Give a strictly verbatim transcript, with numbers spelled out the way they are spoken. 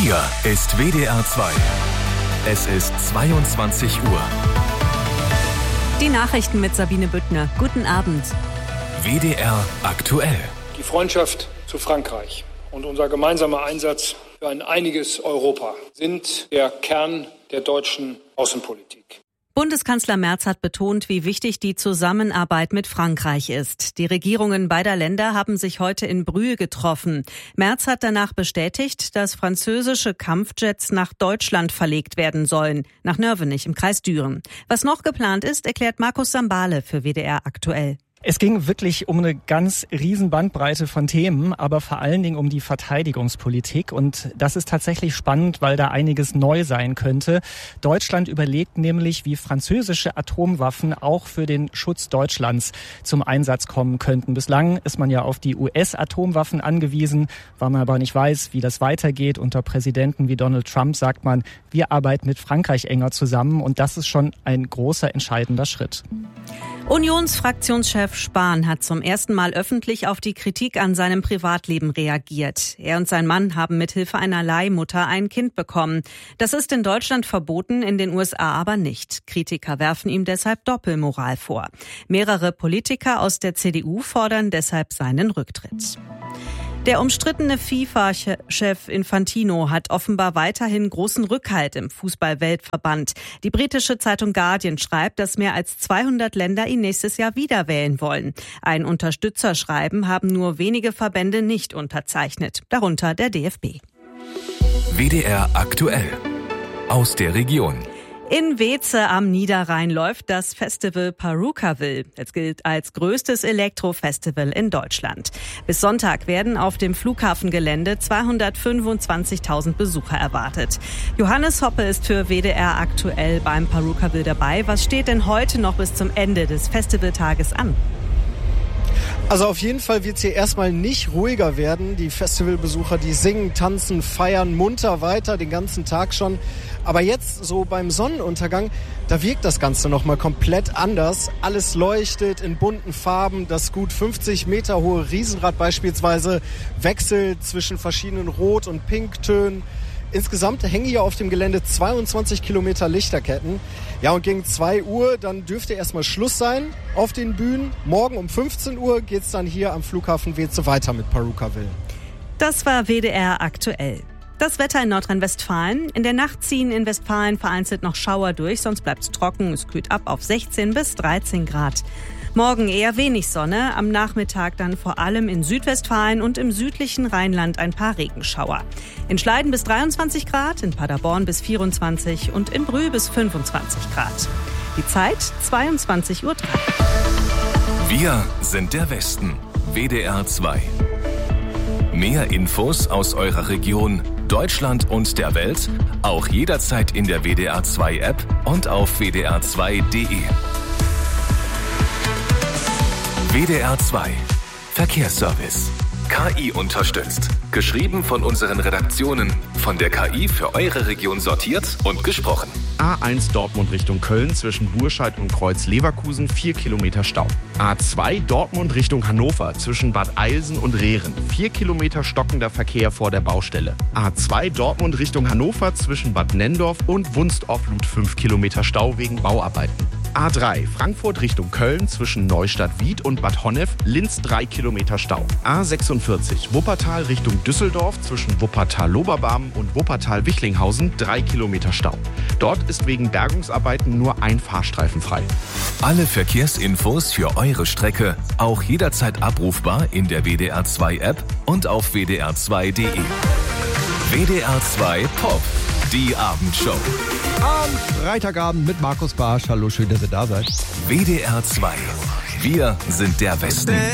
Hier ist W D R zwei. Es ist zweiundzwanzig Uhr. Die Nachrichten mit Sabine Büttner. Guten Abend. W D R aktuell. Die Freundschaft zu Frankreich und unser gemeinsamer Einsatz für ein einiges Europa sind der Kern der deutschen Außenpolitik. Bundeskanzler Merz hat betont, wie wichtig die Zusammenarbeit mit Frankreich ist. Die Regierungen beider Länder haben sich heute in Brühl getroffen. Merz hat danach bestätigt, dass französische Kampfjets nach Deutschland verlegt werden sollen, nach Nörvenich im Kreis Düren. Was noch geplant ist, erklärt Markus Sambale für W D R aktuell. Es ging wirklich um eine ganz riesen Bandbreite von Themen, aber vor allen Dingen um die Verteidigungspolitik. Und das ist tatsächlich spannend, weil da einiges neu sein könnte. Deutschland überlegt nämlich, wie französische Atomwaffen auch für den Schutz Deutschlands zum Einsatz kommen könnten. Bislang ist man ja auf die U S-Atomwaffen angewiesen, weil man aber nicht weiß, wie das weitergeht. Unter Präsidenten wie Donald Trump sagt man, wir arbeiten mit Frankreich enger zusammen. Und das ist schon ein großer, entscheidender Schritt. Unionsfraktionschef Spahn hat zum ersten Mal öffentlich auf die Kritik an seinem Privatleben reagiert. Er und sein Mann haben mithilfe einer Leihmutter ein Kind bekommen. Das ist in Deutschland verboten, in den U S A aber nicht. Kritiker werfen ihm deshalb Doppelmoral vor. Mehrere Politiker aus der C D U fordern deshalb seinen Rücktritt. Der umstrittene FIFA-Chef Infantino hat offenbar weiterhin großen Rückhalt im Fußball-Weltverband. Die britische Zeitung Guardian schreibt, dass mehr als zweihundert Länder ihn nächstes Jahr wieder wählen wollen. Ein Unterstützerschreiben haben nur wenige Verbände nicht unterzeichnet, darunter der D F B. W D R aktuell aus der Region. In Weeze am Niederrhein läuft das Festival Parukaville. Es gilt als größtes Elektrofestival in Deutschland. Bis Sonntag werden auf dem Flughafengelände zweihundertfünfundzwanzigtausend Besucher erwartet. Johannes Hoppe ist für W D R aktuell beim Parukaville dabei. Was steht denn heute noch bis zum Ende des Festivaltages an? Also auf jeden Fall wird es hier erstmal nicht ruhiger werden. Die Festivalbesucher, die singen, tanzen, feiern munter weiter, den ganzen Tag schon. Aber jetzt, so beim Sonnenuntergang, da wirkt das Ganze nochmal komplett anders. Alles leuchtet in bunten Farben. Das gut fünfzig Meter hohe Riesenrad beispielsweise wechselt zwischen verschiedenen Rot- und Pinktönen. Insgesamt hängen hier auf dem Gelände zweiundzwanzig Kilometer Lichterketten. Ja, und gegen zwei Uhr, dann dürfte erstmal Schluss sein auf den Bühnen. Morgen um fünfzehn Uhr geht's dann hier am Flughafen Weeze weiter mit Parukaville. Das war W D R aktuell. Das Wetter in Nordrhein-Westfalen. In der Nacht ziehen in Westfalen vereinzelt noch Schauer durch, sonst bleibt es trocken. Es kühlt ab auf sechzehn bis dreizehn Grad. Morgen eher wenig Sonne, am Nachmittag dann vor allem in Südwestfalen und im südlichen Rheinland ein paar Regenschauer. In Schleiden bis dreiundzwanzig Grad, in Paderborn bis vierundzwanzig und in Brühl bis fünfundzwanzig Grad. Die Zeit zweiundzwanzig Uhr drei. Wir sind der Westen. W D R zwei. Mehr Infos aus eurer Region, Deutschland und der Welt, auch jederzeit in der W D R zwei App und auf w d r zwei punkt d e. W D R zwei Verkehrsservice. K I unterstützt. Geschrieben von unseren Redaktionen. Von der K I für eure Region sortiert und gesprochen. A eins Dortmund Richtung Köln zwischen Burscheid und Kreuz Leverkusen vier Kilometer Stau. A zwei Dortmund Richtung Hannover zwischen Bad Eilsen und Rehren vier Kilometer stockender Verkehr vor der Baustelle. A zwei Dortmund Richtung Hannover zwischen Bad Nendorf und Wunstorf-Lut fünf Kilometer Stau wegen Bauarbeiten. A drei Frankfurt Richtung Köln zwischen Neustadt-Wied und Bad Honnef, Linz drei Kilometer Stau. A sechsundvierzig Wuppertal Richtung Düsseldorf zwischen Wuppertal-Loberbarm und Wuppertal-Wichlinghausen drei Kilometer Stau. Dort ist wegen Bergungsarbeiten nur ein Fahrstreifen frei. Alle Verkehrsinfos für eure Strecke auch jederzeit abrufbar in der W D R zwei App und auf w d r zwei punkt d e. W D R zwei Pop, die Abendshow. Am Freitagabend mit Markus Barsch. Hallo, schön, dass ihr da seid. W D R zwei. Wir sind der Westen.